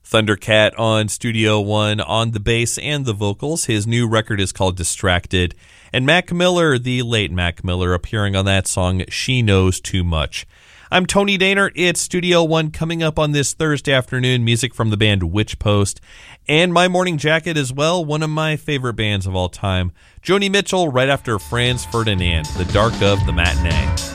Thundercat on Studio One on the bass and the vocals. His new record is called Distracted. And Mac Miller, the late Mac Miller, appearing on that song, She Knows Too Much. I'm Tony Daynard. It's Studio One coming up on this Thursday afternoon. Music from the band Witch Post. And My Morning Jacket as well, one of my favorite bands of all time. Joni Mitchell right after Franz Ferdinand, The Dark of the Matinee.